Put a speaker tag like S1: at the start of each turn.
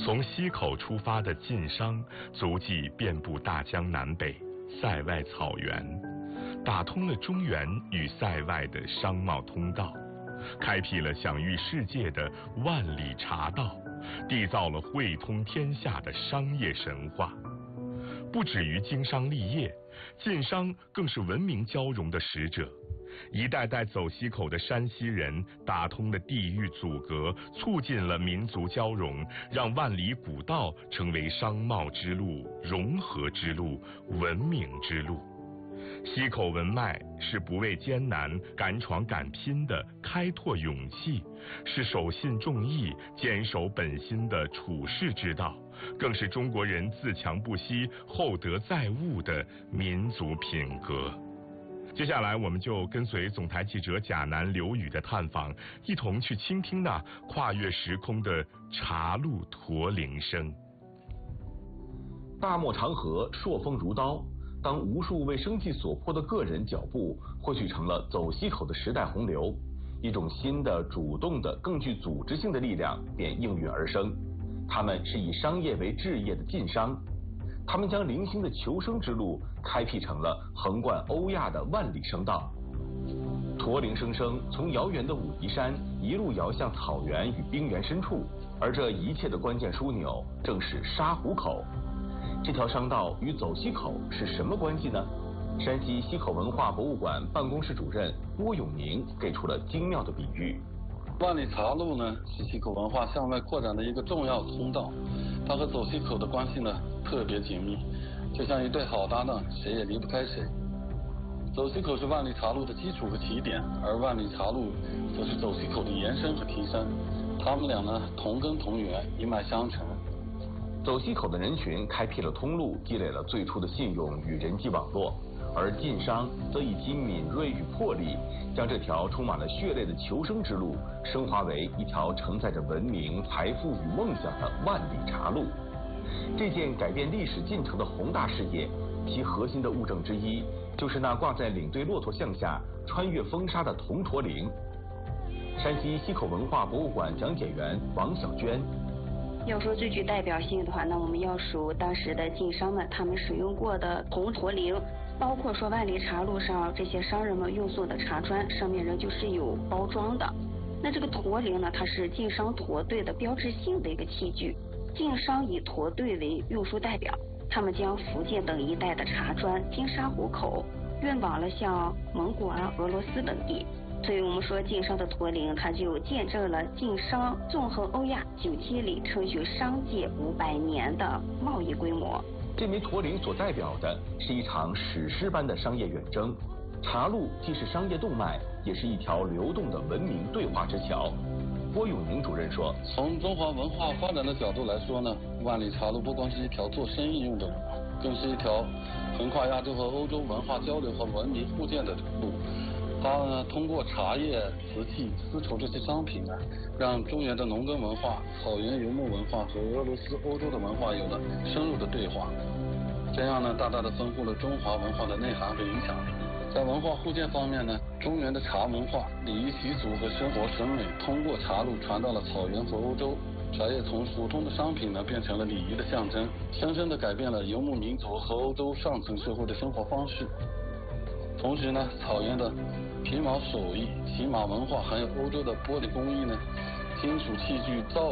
S1: 从西口出发的晋商足迹遍布大江南北、塞外草原，打通了中原与塞外的商贸通道，开辟了享誉世界的万里茶道，缔造了汇通天下的商业神话。不止于经商立业，晋商更是文明交融的使者。一代代走西口的山西人打通了地域阻隔，促进了民族交融，让万里古道成为商贸之路、融合之路、文明之路。西口文脉是不畏艰难、敢闯敢拼的开拓勇气，是守信重义、坚守本心的处世之道，更是中国人自强不息、厚德载物的民族品格。接下来，我们就跟随总台记者贾楠、刘宇的探访，一同去倾听那跨越时空的茶路驼铃声。
S2: 大漠长河，朔风如刀。当无数为生计所迫的个人脚步汇聚成了走西口的时代洪流，一种新的、主动的、更具组织性的力量便应运而生。他们是以商业为志业的晋商，他们将零星的求生之路开辟成了横贯欧亚的万里商道。驼铃声声从遥远的武夷山一路摇向草原与冰原深处，而这一切的关键枢纽正是沙湖口。这条商道与走西口是什么关系呢？山西西口文化博物馆办公室主任郭永宁给出了精妙的比喻。
S3: 万里茶路呢，是西口文化向外扩展的一个重要通道，它和走西口的关系呢特别紧密，就像一对好搭档，谁也离不开谁。走西口是万里茶路的基础和起点，而万里茶路则是走西口的延伸和提升，他们俩呢同根同源，一脉相承。
S2: 走西口的人群开辟了通路，积累了最初的信用与人际网络，而晋商则以其敏锐与魄力，将这条充满了血泪的求生之路升华为一条承载着文明、财富与梦想的万里茶路。这件改变历史进程的宏大事业，其核心的物证之一，就是那挂在领队骆驼项下穿越风沙的铜驼铃。山西西口文化博物馆讲解员王小娟。
S4: 要说最具代表性的话，那我们要数当时的晋商们他们使用过的铜驼铃，包括说万里茶路上这些商人们用送的茶砖，上面仍旧是有包装的。那这个驼铃呢，它是晋商驼队的标志性的一个器具。晋商以驼队为运输代表，他们将福建等一带的茶砖经沙湖口运往了像蒙古啊、俄罗斯等地。所以我们说晋商的驼铃，它就见证了晋商纵横欧亚97里称许商界500年的贸易规模。
S2: 这枚驼铃所代表的是一场史诗般的商业远征。茶路既是商业动脉，也是一条流动的文明对话之桥。郭永宁主任说，
S3: 从中华文化发展的角度来说呢，万里茶路不光是一条做生意用的路，更是一条横跨亚洲和欧洲文化交流和文明互鉴的路。它呢，通过茶叶、瓷器、丝绸这些商品呢，让中原的农耕文化、草原游牧文化和俄罗斯、欧洲的文化有了深入的对话。这样呢，大大的丰富了中华文化的内涵和影响力。在文化互鉴方面呢，中原的茶文化、礼仪习俗和生活审美通过茶路传到了草原和欧洲。茶叶从普通的商品呢，变成了礼仪的象征，深深地改变了游牧民族和欧洲上层社会的生活方式。同时呢，草原的皮毛手艺、骑马文化，还有欧洲的玻璃工艺呢，金属器具造